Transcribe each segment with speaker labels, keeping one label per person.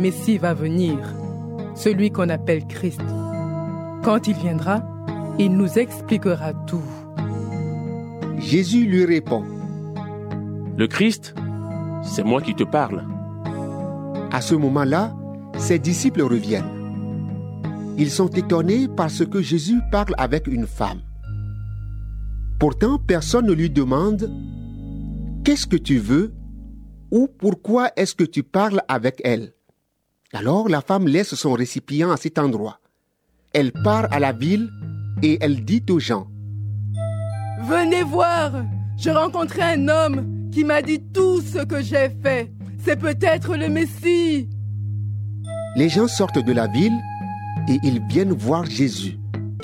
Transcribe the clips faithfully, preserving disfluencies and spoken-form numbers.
Speaker 1: Messie va venir, celui qu'on appelle Christ. Quand il viendra, il nous expliquera tout.
Speaker 2: Jésus lui répond.
Speaker 3: Le Christ, c'est moi qui te parle.
Speaker 2: À ce moment-là, ses disciples reviennent. Ils sont étonnés parce que Jésus parle avec une femme. Pourtant, personne ne lui demande « Qu'est-ce que tu veux ?» ou « Pourquoi est-ce que tu parles avec elle ?» Alors la femme laisse son récipient à cet endroit. Elle part à la ville et elle dit aux gens «
Speaker 1: Venez voir, j'ai rencontré un homme qui m'a dit tout ce que j'ai fait. C'est peut-être le Messie. »
Speaker 2: Les gens sortent de la ville et ils viennent voir Jésus.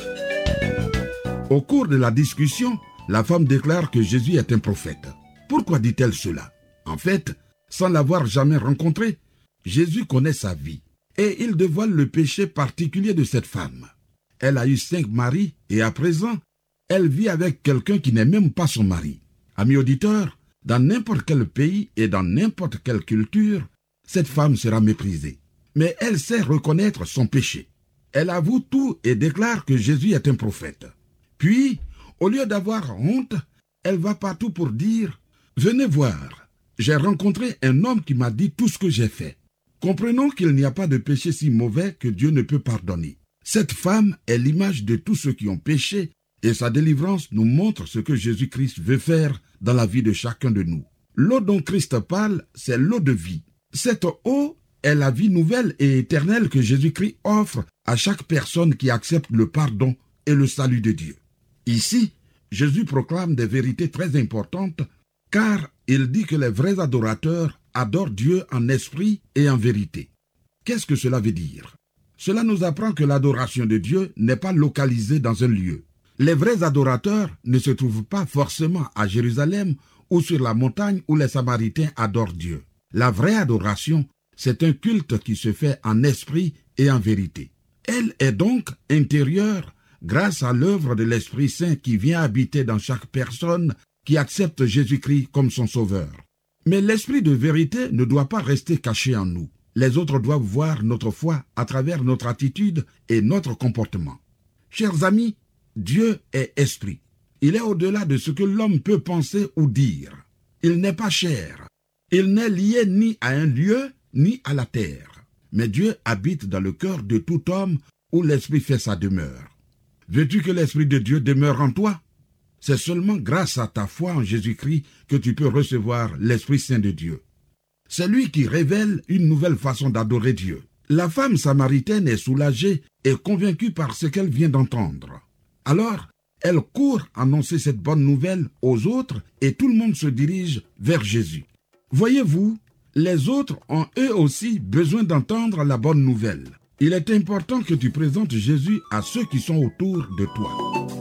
Speaker 4: Au cours de la discussion, la femme déclare que Jésus est un prophète. Pourquoi dit-elle cela? En fait, sans l'avoir jamais rencontré, Jésus connaît sa vie et il dévoile le péché particulier de cette femme. Elle a eu cinq maris et à présent, elle vit avec quelqu'un qui n'est même pas son mari. Amis auditeurs, dans n'importe quel pays et dans n'importe quelle culture, cette femme sera méprisée. Mais elle sait reconnaître son péché. Elle avoue tout et déclare que Jésus est un prophète. Puis, au lieu d'avoir honte, elle va partout pour dire « Venez voir, j'ai rencontré un homme qui m'a dit tout ce que j'ai fait. » Comprenons qu'il n'y a pas de péché si mauvais que Dieu ne peut pardonner. Cette femme est l'image de tous ceux qui ont péché et sa délivrance nous montre ce que Jésus-Christ veut faire dans la vie de chacun de nous. L'eau dont Christ parle, c'est l'eau de vie. Cette eau est la vie nouvelle et éternelle que Jésus-Christ offre à chaque personne qui accepte le pardon et le salut de Dieu. Ici, Jésus proclame des vérités très importantes car il dit que les vrais adorateurs adorent Dieu en esprit et en vérité. Qu'est-ce que cela veut dire? Cela nous apprend que l'adoration de Dieu n'est pas localisée dans un lieu. Les vrais adorateurs ne se trouvent pas forcément à Jérusalem ou sur la montagne où les Samaritains adorent Dieu. La vraie adoration, c'est un culte qui se fait en esprit et en vérité. Elle est donc intérieure grâce à l'œuvre de l'Esprit Saint qui vient habiter dans chaque personne qui accepte Jésus-Christ comme son sauveur. Mais l'esprit de vérité ne doit pas rester caché en nous. Les autres doivent voir notre foi à travers notre attitude et notre comportement. Chers amis, Dieu est esprit. Il est au-delà de ce que l'homme peut penser ou dire. Il n'est pas chair. Il n'est lié ni à un lieu, ni à la terre. Mais Dieu habite dans le cœur de tout homme où l'esprit fait sa demeure. Veux-tu que l'esprit de Dieu demeure en toi? C'est seulement grâce à ta foi en Jésus-Christ que tu peux recevoir l'Esprit Saint de Dieu. C'est lui qui révèle une nouvelle façon d'adorer Dieu. La femme samaritaine est soulagée et convaincue par ce qu'elle vient d'entendre. Alors, elle court annoncer cette bonne nouvelle aux autres et tout le monde se dirige vers Jésus. Voyez-vous, les autres ont eux aussi besoin d'entendre la bonne nouvelle. Il est important que tu présentes Jésus à ceux qui sont autour de toi.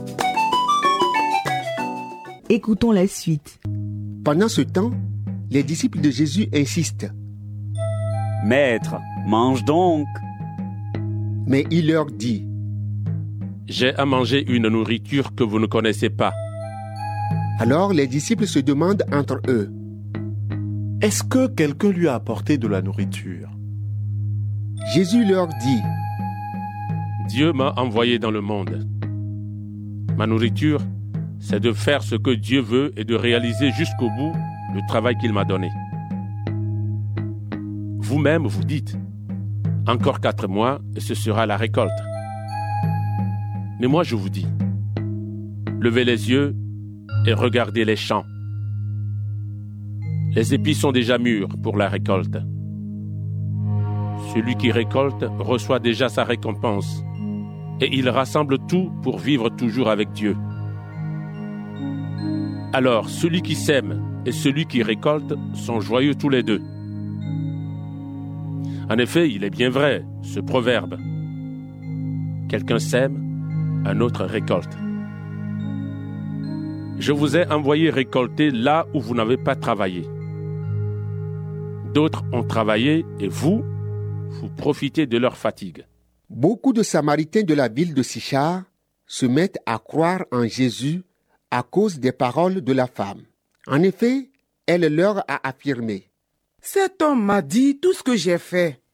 Speaker 5: Écoutons la suite.
Speaker 2: Pendant ce temps, les disciples de Jésus insistent.
Speaker 6: « Maître, mange donc !»
Speaker 2: Mais il leur dit.
Speaker 3: « J'ai à manger une nourriture que vous ne connaissez pas. »
Speaker 2: Alors les disciples se demandent entre eux.
Speaker 7: « Est-ce que quelqu'un lui a apporté de la nourriture ?»
Speaker 2: Jésus leur dit.
Speaker 3: « Dieu m'a envoyé dans le monde. Ma nourriture, c'est de faire ce que Dieu veut et de réaliser jusqu'au bout le travail qu'il m'a donné. Vous-même, vous dites, encore quatre mois et ce sera la récolte. Mais moi, je vous dis, levez les yeux et regardez les champs. Les épis sont déjà mûrs pour la récolte. Celui qui récolte reçoit déjà sa récompense et il rassemble tout pour vivre toujours avec Dieu. Alors, celui qui sème et celui qui récolte sont joyeux tous les deux. En effet, il est bien vrai, ce proverbe. Quelqu'un sème, un autre récolte. Je vous ai envoyé récolter là où vous n'avez pas travaillé. D'autres ont travaillé et vous, vous profitez de leur fatigue.
Speaker 2: Beaucoup de Samaritains de la ville de Sychar se mettent à croire en Jésus à cause des paroles de la femme. En effet, elle leur a affirmé.
Speaker 8: Cet homme m'a dit tout ce que j'ai fait.